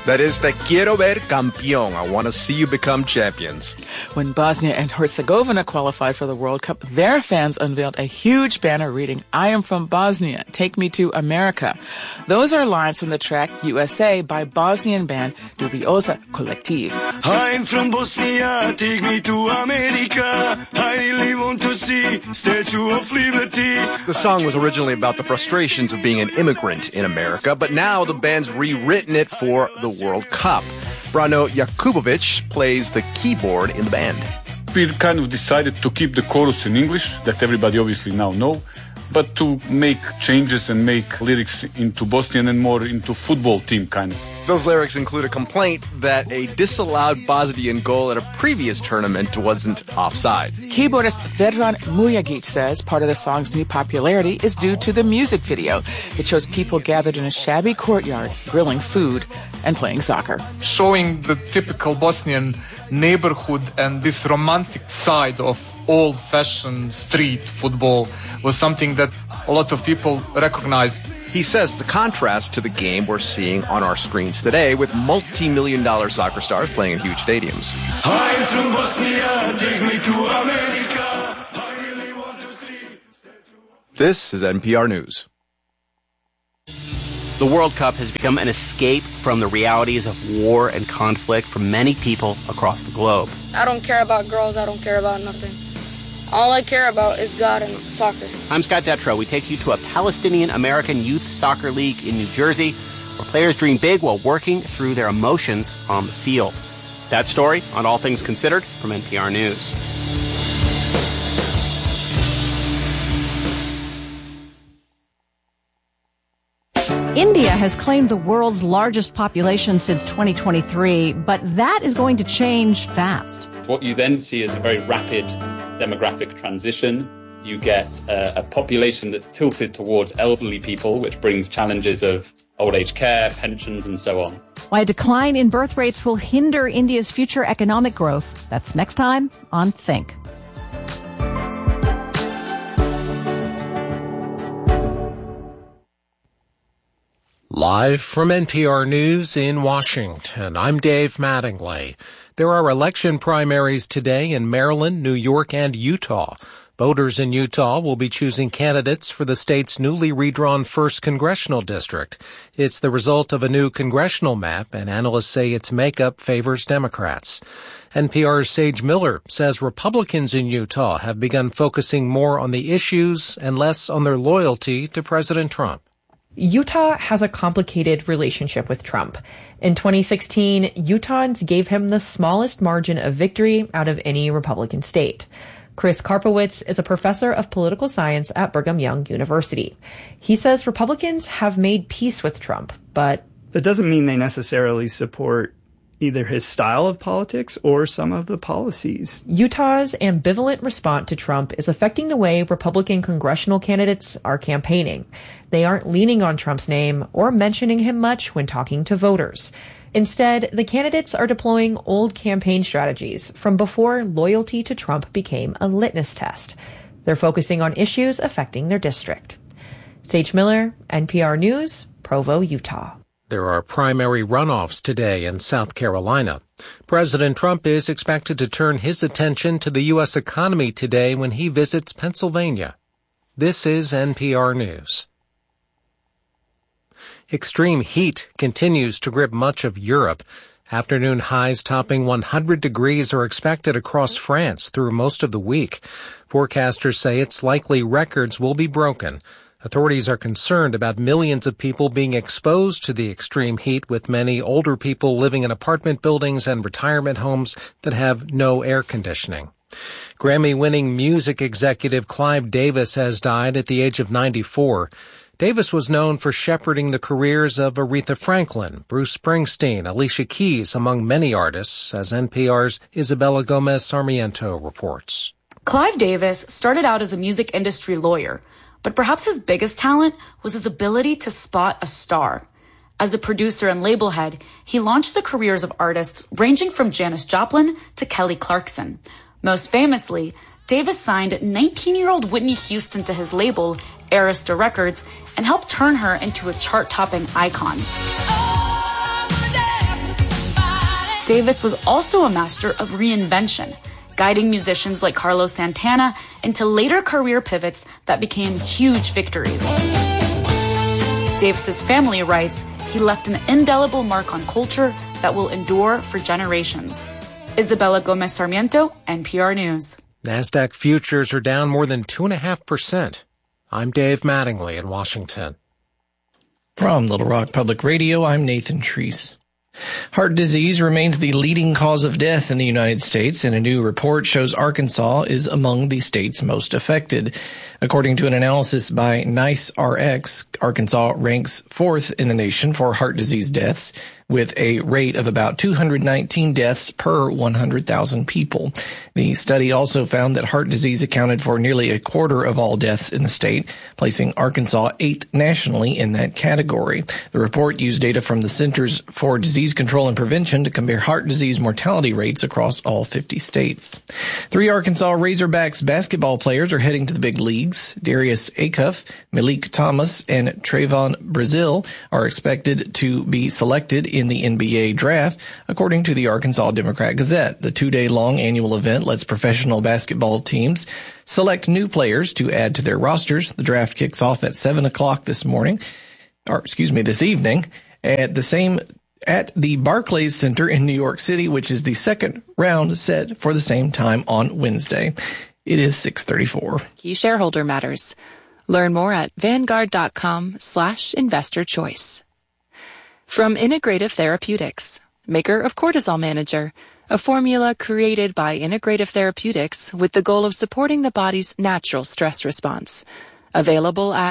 That is Te quiero ver campeón. I want to see you become champions. When Bosnia and Herzegovina qualified for the World Cup, their fans unveiled a huge banner reading, "I am from Bosnia, take me to America." Those are lines from the track USA by Bosnian band Dubioza Collective. I'm from Bosnia, take me to America. I really want to see Statue of Liberty. The song was originally about the frustrations of being an immigrant in America, but now the band's rewritten it for the World Cup. Brano Jakubovic plays the keyboard in the band. We kind of decided to keep the chorus in English, that everybody obviously now know, but to make changes and make lyrics into Bosnian and more into football team kind of. Those lyrics include a complaint that a disallowed Bosnian goal at a previous tournament wasn't offside. Keyboardist Vedran Mujagic says part of the song's new popularity is due to the music video. It shows people gathered in a shabby courtyard, grilling food and playing soccer. Showing the typical Bosnian neighborhood and this romantic side of old-fashioned street football was something that a lot of people recognized. He says it's a contrast to the game we're seeing on our screens today with multi-million-dollar soccer stars playing in huge stadiums. I'm from Bosnia, take me to America. I really want to see. This is NPR News. The World Cup has become an escape from the realities of war and conflict for many people across the globe. I don't care about girls. I don't care about nothing. All I care about is God and soccer. I'm Scott Detrow. We take you to a Palestinian-American youth soccer league in New Jersey where players dream big while working through their emotions on the field. That story on All Things Considered from NPR News. India has claimed the world's largest population since 2023, but that is going to change fast. What you then see is a very rapid demographic transition. You get a population that's tilted towards elderly people, which brings challenges of old age care, pensions, and so on. Why a decline in birth rates will hinder India's future economic growth. That's next time on Think. Live from NPR News in Washington, I'm Dave Mattingly. There are election primaries today in Maryland, New York, and Utah. Voters in Utah will be choosing candidates for the state's newly redrawn 1st Congressional District. It's the result of a new congressional map, and analysts say its makeup favors Democrats. NPR's Sage Miller says Republicans in Utah have begun focusing more on the issues and less on their loyalty to President Trump. Utah has a complicated relationship with Trump. In 2016, Utahns gave him the smallest margin of victory out of any Republican state. Chris Karpowitz is a professor of political science at Brigham Young University. He says Republicans have made peace with Trump, but that doesn't mean they necessarily support either his style of politics or some of the policies. Utah's ambivalent response to Trump is affecting the way Republican congressional candidates are campaigning. They aren't leaning on Trump's name or mentioning him much when talking to voters. Instead, the candidates are deploying old campaign strategies from before loyalty to Trump became a litmus test. They're focusing on issues affecting their district. Sage Miller, NPR News, Provo, Utah. There are primary runoffs today in South Carolina. President Trump is expected to turn his attention to the U.S. economy today when he visits Pennsylvania. This is NPR News. Extreme heat continues to grip much of Europe. Afternoon highs topping 100 degrees are expected across France through most of the week. Forecasters say it's likely records will be broken. Authorities are concerned about millions of people being exposed to the extreme heat, with many older people living in apartment buildings and retirement homes that have no air conditioning. Grammy-winning music executive Clive Davis has died at the age of 94. Davis was known for shepherding the careers of Aretha Franklin, Bruce Springsteen, Alicia Keys, among many artists, as NPR's Isabella Gomez Sarmiento reports. Clive Davis started out as a music industry lawyer, but perhaps his biggest talent was his ability to spot a star. As a producer and label head, he launched the careers of artists ranging from Janis Joplin to Kelly Clarkson. Most famously, Davis signed 19-year-old Whitney Houston to his label, Arista Records, and helped turn her into a chart-topping icon. Davis was also a master of reinvention, guiding musicians like Carlos Santana into later career pivots that became huge victories. Davis's family writes, he left an indelible mark on culture that will endure for generations. Isabella Gomez Sarmiento, NPR News. NASDAQ futures are down more than 2.5%. I'm Dave Mattingly in Washington. From Little Rock Public Radio, I'm Nathan Treese. Heart disease remains the leading cause of death in the United States, and a new report shows Arkansas is among the states most affected. According to an analysis by NICE-RX, Arkansas ranks 4th in the nation for heart disease deaths, with a rate of about 219 deaths per 100,000 people. The study also found that heart disease accounted for nearly a quarter of all deaths in the state, placing Arkansas 8th nationally in that category. The report used data from the Centers for Disease Control and Prevention to compare heart disease mortality rates across all 50 states. 3 Arkansas Razorbacks basketball players are heading to the big leagues. Darius Acuff, Malik Thomas, and Trayvon Brazile are expected to be selected in the NBA draft, according to the Arkansas Democrat-Gazette. The 2-day-long annual event lets professional basketball teams select new players to add to their rosters. The draft kicks off at 7 o'clock this evening at the Barclays Center in New York City, which is the second round set for the same time on Wednesday. It is 6:34. Key shareholder matters. Learn more at Vanguard.com/investor choice. From Integrative Therapeutics, maker of Cortisol Manager, a formula created by Integrative Therapeutics with the goal of supporting the body's natural stress response. Available at